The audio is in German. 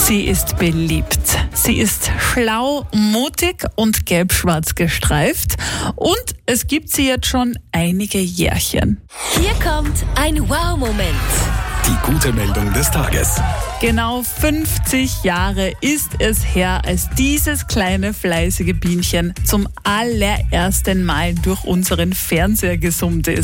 Sie ist beliebt. Sie ist schlau, mutig und gelb-schwarz gestreift. Und es gibt sie jetzt schon einige Jährchen. Hier kommt ein Wow-Moment. Die gute Meldung des Tages. Genau 50 Jahre ist es her, als dieses kleine fleißige Bienchen zum allerersten Mal durch unseren Fernseher gesummt ist.